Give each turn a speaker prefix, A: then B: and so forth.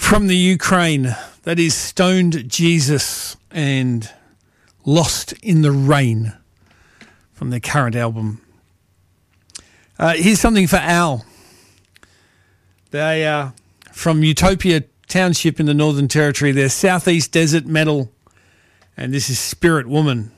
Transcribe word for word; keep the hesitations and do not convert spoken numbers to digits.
A: From the Ukraine, that is Stoned Jesus and Lost in the Rain from their current album. Uh, here's something for Al. They are from Utopia Township in the Northern Territory. They're Southeast Desert Metal, and this is Spirit Woman.